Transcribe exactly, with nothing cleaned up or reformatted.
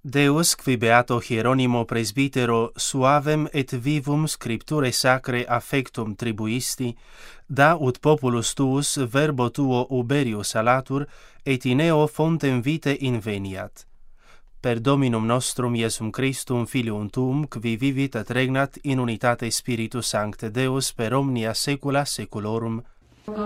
Deus, qui beato Hieronimo presbitero suavem et vivum scripture sacre affectum tribuisti, da ut populus tuus verbo tuo uberius alatur, et in eo fontem vitae inveniat. Per Dominum nostrum Iesum Christum, Filium tuum, qui vivit et regnat in unitate Spiritus Sancte Deus per omnia saecula saeculorum.